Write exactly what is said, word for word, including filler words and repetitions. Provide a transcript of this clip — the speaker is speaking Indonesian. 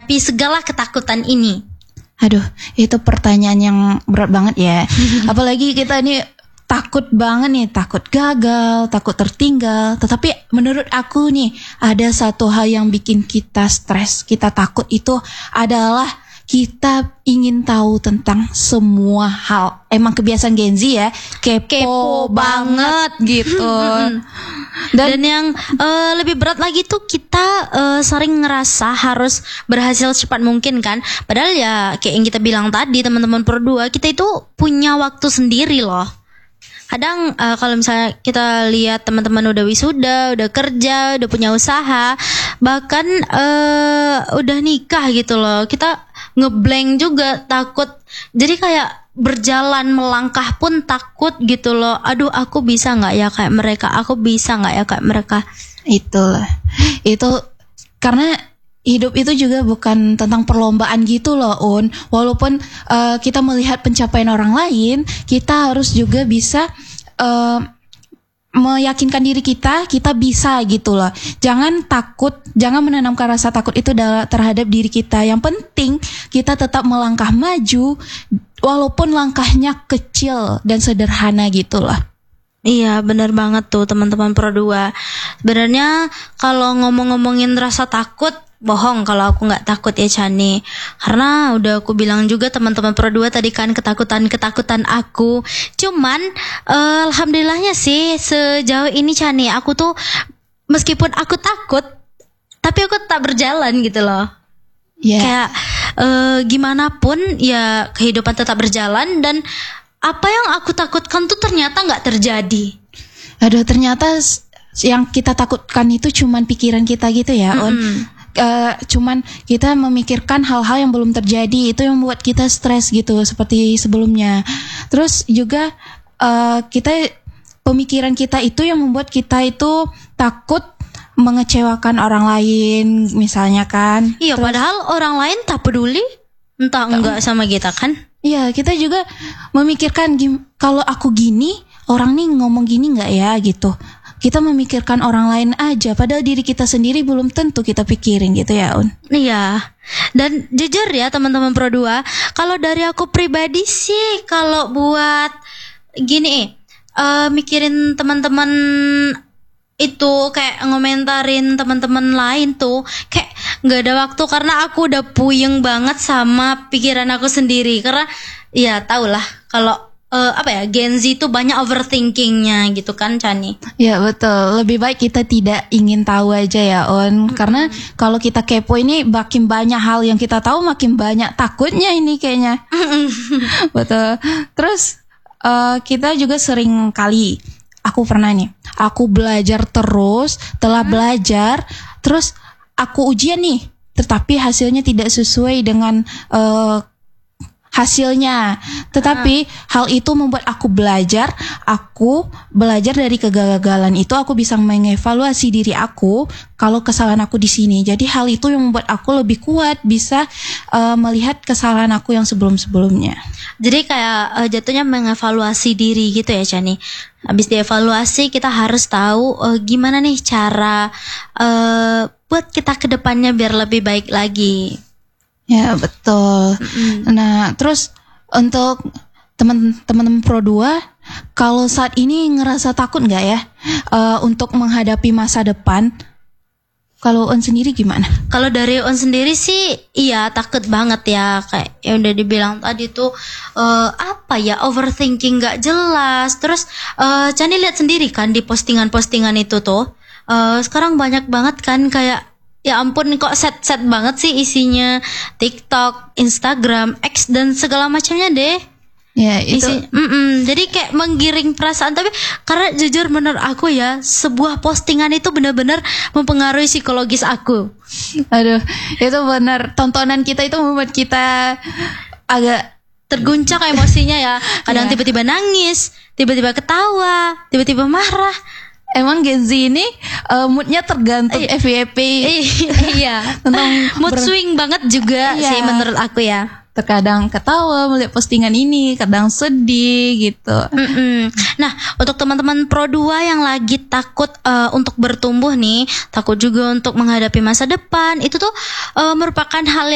menghadapi segala ketakutan ini? Aduh, itu pertanyaan yang berat banget ya. Apalagi kita ini takut banget nih, takut gagal, takut tertinggal. Tetapi menurut aku nih, ada satu hal yang bikin kita stres, kita takut itu adalah kita ingin tahu tentang semua hal. Emang kebiasaan Gen Z ya, kepo, Kepo banget gitu. Dan, Dan yang uh, lebih berat lagi tuh kita uh, sering ngerasa harus berhasil secepat mungkin kan. Padahal ya kayak yang kita bilang tadi, teman-teman Pro dua, kita itu punya waktu sendiri loh. Kadang uh, kalau misalnya kita lihat teman-teman udah wisuda, udah kerja, udah punya usaha, bahkan uh, udah nikah gitu loh, kita ngeblank juga, takut. Jadi kayak berjalan melangkah pun takut gitu loh. Aduh, aku bisa nggak ya kayak mereka? Aku bisa nggak ya kayak mereka? Itulah, itu karena hidup itu juga bukan tentang perlombaan gitu loh, Un. Walaupun uh, kita melihat pencapaian orang lain, kita harus juga bisa uh, meyakinkan diri kita, kita bisa gitu loh. Jangan takut, jangan menanamkan rasa takut itu terhadap diri kita. Yang penting kita tetap melangkah maju, walaupun langkahnya kecil dan sederhana gitu loh. Iya, benar banget tuh teman-teman Pro dua. Sebenarnya kalau ngomong-ngomongin rasa takut, bohong kalau aku nggak takut ya Chani, karena udah aku bilang juga teman-teman Pro dua tadi kan ketakutan-ketakutan aku. Cuman uh, alhamdulillahnya sih sejauh ini Chani, aku tuh meskipun aku takut tapi aku tetap berjalan gitu loh. Yeah. Kayak uh, gimana pun ya kehidupan tetap berjalan, dan apa yang aku takutkan tuh ternyata nggak terjadi. Aduh, ternyata yang kita takutkan itu cuman pikiran kita gitu ya, mm-hmm. On. Uh, cuman kita memikirkan hal-hal yang belum terjadi, itu yang membuat kita stres gitu seperti sebelumnya. Terus juga uh, kita pemikiran kita itu yang membuat kita itu takut mengecewakan orang lain misalnya kan. Iya, terus, padahal orang lain tak peduli entah enggak sama kita kan. Iya, kita juga memikirkan kalau aku gini, orang nih ngomong gini enggak ya gitu. Kita memikirkan orang lain aja, padahal diri kita sendiri belum tentu kita pikirin gitu ya, Un. Iya. Dan jujur ya teman-teman Pro dua, kalau dari aku pribadi sih, kalau buat gini, uh, mikirin teman-teman itu kayak ngomentarin teman-teman lain tuh kayak nggak ada waktu, karena aku udah puyeng banget sama pikiran aku sendiri. Karena ya tau lah kalau Uh, apa ya, Gen Z itu banyak overthinkingnya gitu kan, Chani? Ya betul, lebih baik kita tidak ingin tahu aja ya, On. Mm-hmm. Karena kalau kita kepo ini makin banyak hal yang kita tahu, makin banyak takutnya ini kayaknya. Mm-hmm. Betul. Terus uh, kita juga sering kali, aku pernah nih, aku belajar terus, telah mm-hmm. belajar, terus aku ujian nih, tetapi hasilnya tidak sesuai dengan uh, hasilnya. Tetapi uh. hal itu membuat aku belajar. Aku belajar dari kegagalan itu, aku bisa mengevaluasi diri aku kalau kesalahan aku di sini. Jadi hal itu yang membuat aku lebih kuat, bisa uh, melihat kesalahan aku yang sebelum-sebelumnya. Jadi kayak uh, jatuhnya mengevaluasi diri gitu ya, Chani. Habis dievaluasi kita harus tahu uh, gimana nih cara uh, buat kita ke depannya biar lebih baik lagi. Ya betul. Mm-hmm. Nah terus untuk teman-teman Pro dua, kalau saat ini ngerasa takut nggak ya uh, untuk menghadapi masa depan? Kalau On sendiri gimana? Kalau dari On sendiri sih, iya takut banget ya, kayak yang udah dibilang tadi tuh uh, apa ya, overthinking nggak jelas. Terus uh, Chani lihat sendiri kan di postingan-postingan itu tuh uh, sekarang banyak banget kan kayak, ya ampun kok set-set banget sih isinya, TikTok, Instagram, X dan segala macamnya deh. Ya itu. Isi, jadi kayak menggiring perasaan. Tapi karena jujur menurut aku ya, sebuah postingan itu benar-benar mempengaruhi psikologis aku. Aduh, itu benar. Tontonan kita itu membuat kita agak terguncang emosinya ya. Kadang yeah. tiba-tiba nangis, tiba-tiba ketawa, tiba-tiba marah. Emang Gen Z ini uh, moodnya tergantung F Y P. Iya. Tentang mood ber- swing banget juga iya. sih menurut aku ya. Terkadang ketawa melihat postingan ini, kadang sedih gitu. Mm-mm. Nah, untuk teman-teman Pro dua yang lagi takut uh, untuk bertumbuh nih, takut juga untuk menghadapi masa depan, itu tuh uh, merupakan hal